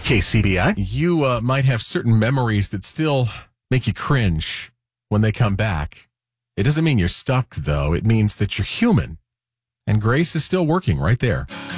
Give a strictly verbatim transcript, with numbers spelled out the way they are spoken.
K C B I. You uh, might have certain memories that still make you cringe when they come back. It doesn't mean you're stuck, though. It means that you're human. And Grace is still working right there.